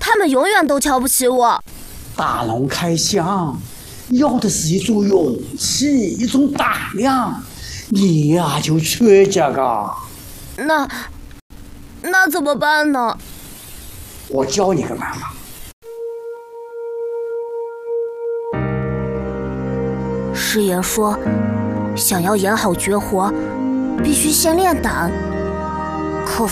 他们永远都瞧不起我。 大龙开箱，要的是一种勇气，一种胆量。你呀，就缺这个。 那怎么办呢？ 我教你个办法。 师爷说，想要演好绝活，必须先练胆。